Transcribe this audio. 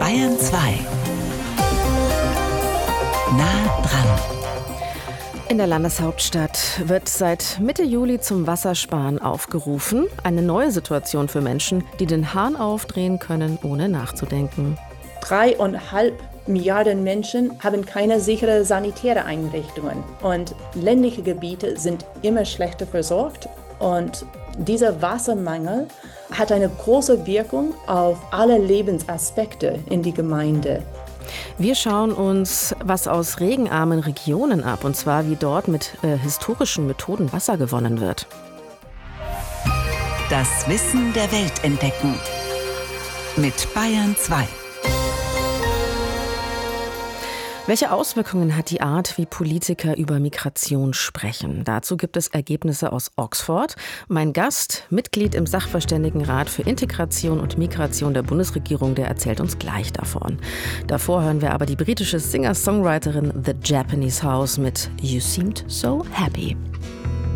Bayern 2. Nah dran. In der Landeshauptstadt wird seit Mitte Juli zum Wassersparen aufgerufen. Eine neue Situation für Menschen, die den Hahn aufdrehen können, ohne nachzudenken. 3,5 Milliarden Menschen haben keine sichere sanitäre Einrichtungen. Und ländliche Gebiete sind immer schlechter versorgt. Und dieser Wassermangel hat eine große Wirkung auf alle Lebensaspekte in die Gemeinde. Wir schauen uns was aus regenarmen Regionen ab, und zwar wie dort mit historischen Methoden Wasser gewonnen wird. Das Wissen der Welt entdecken. Mit Bayern 2. Welche Auswirkungen hat die Art, wie Politiker über Migration sprechen? Dazu gibt es Ergebnisse aus Oxford. Mein Gast, Mitglied im Sachverständigenrat für Integration und Migration der Bundesregierung, der erzählt uns gleich davon. Davor hören wir aber die britische Singer-Songwriterin The Japanese House mit You Seemed So Happy.